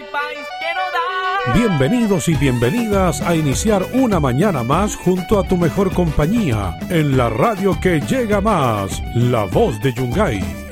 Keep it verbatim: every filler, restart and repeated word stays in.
país quiero dar. Bienvenidos y bienvenidas a iniciar una mañana más junto a tu mejor compañía en la radio que llega más, La Voz de Yungay.